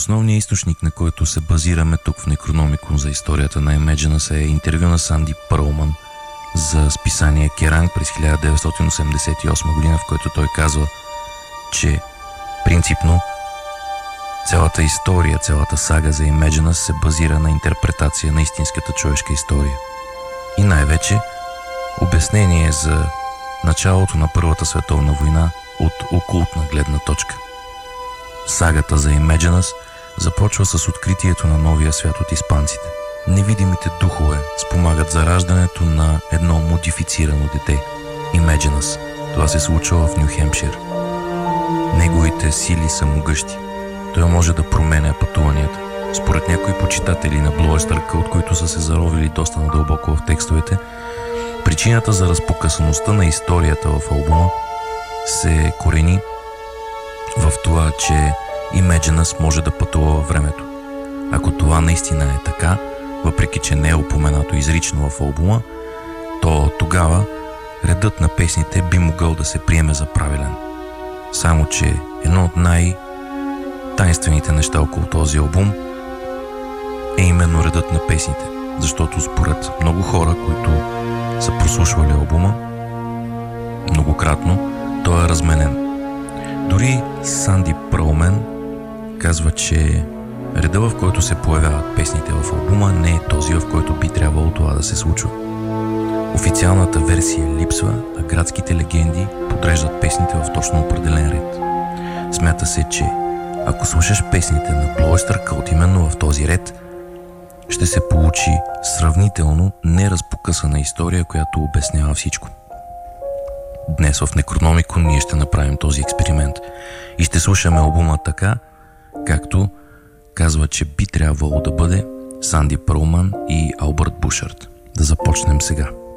Основният източник, на който се базираме тук в Некрономикон за историята на Imagines, е интервю на Санди Пърлман за списание Керанг през 1988 година, в който той казва, че принципно цялата история, цялата сага за Imagines се базира на интерпретация на истинската човешка история. И най-вече обяснение за началото на Първата световна война от окултна гледна точка. Сагата за Imagines започва с откритието на новия свят от испанците. Невидимите духове спомагат за раждането на едно модифицирано дете – Imagines. Това се случва в Ню Хемпшир. Неговите сили са могъщи. Той може да променя пътуванията. Според някои почитатели на Blue Oyster Cult, които са се заровили доста надълбоко в текстовете, причината за разпокъсаността на историята в албума се корени в това, че Imagines може да пътува във времето. Ако това наистина е така, въпреки че не е упоменато изрично в албума, то тогава редът на песните би могъл да се приеме за правилен. Само че едно от най-тайнствените неща около този албум е именно редът на песните, защото според много хора, които са прослушвали албума многократно, той е разменен. Дори Санди Пърлман казва, че реда, в който се появяват песните в албума, не е този, в който би трябвало това да се случва. Официалната версия липсва, а градските легенди подреждат песните в точно определен ред. Смята се, че ако слушаш песните на Blue Oyster Cult именно в този ред, ще се получи сравнително неразпокъсана история, която обяснява всичко. Днес в Некрономикон ние ще направим този експеримент и ще слушаме албума така, както казва, че би трябвало да бъде Санди Пърлман и Албърт Бушард. Да започнем сега.